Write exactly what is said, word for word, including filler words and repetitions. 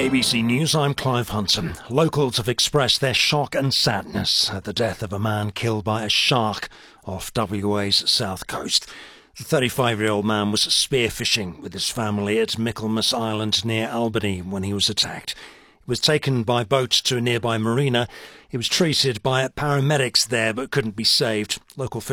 A B C News, I'm Clive Hunton. Locals have expressed their shock and sadness at the death of a man killed by a shark off W A's south coast. The thirty-five-year-old man was spearfishing with his family at Michaelmas Island near Albany when he was attacked. He was taken by boat to a nearby marina. He was treated by paramedics there but couldn't be saved. Local